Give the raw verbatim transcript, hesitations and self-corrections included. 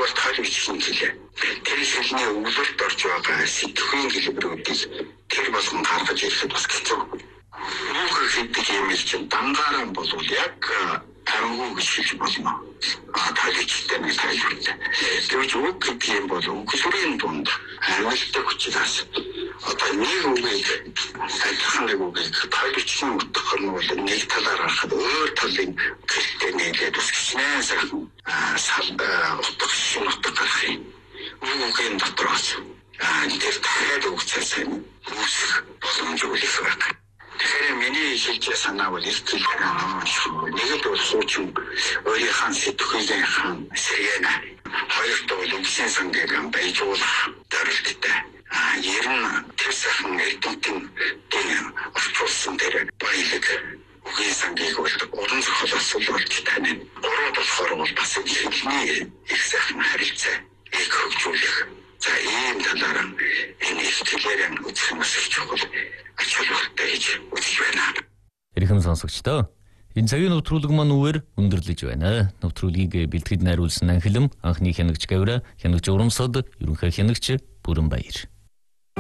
бол тайлбарчлан хэлээ. Тэр хэлний өгүүлэлт орж байгаа сэтгэхийн хэлбэрүүдийг тэр болгон гаргаж ирэхэд бас хэцүү. Үг гэдэг юм чинь дангаараа болвол яг амгүй гэж хэлж болно. А тайлбарчлалтай нэг тайлбарлаа. Тэгвэл үг гэдэг юм бол үгсүрийн дунд амьддаг учраас одоо нэг үгийг адилхан нэг үгийг тайлбарчлан утгах нь бол нэг талаар харахад өөр талын хэлтэй нэгээд үсгчнээ сайхан сал утга шин утга гарах юм. Үгийн дотроос тэр дахиад үгцээ сайн үүсэх боломжгүй их байна. Тэгэхээр миний хэлж санаа бол ихтгэл байна. Нэгд бол суучин өөрийнхөө сэтгэлийн хаан сэргэнэ. Хоёрт бол үгсийн сангийг байжуулах зорилттой. А ер нь тэр сайхан эрдэмтэн тийм орчуулсан тэр баялаг үгийн сангийг бол уран зохиол асуулт тань. Гурав болохоор бол бас хэлний их сайхан харилцаа их хөгжүүлэх. За ийм талаараа энэ ихтгэлээр үзэх нь бас их чухал ач холбогдолтой гэж үзэж байна. Эрхэм сонсогчдоо, энэ цагийн нэвтрүүлэг маань үгээр өндөрлөж байна. Нэвтрүүлгийг бэлтгэж найруулсан Анхилам, анхны хянагч Гавра, хянагч Урамсод, ерөнхий хянагч Бүрэнбаяр.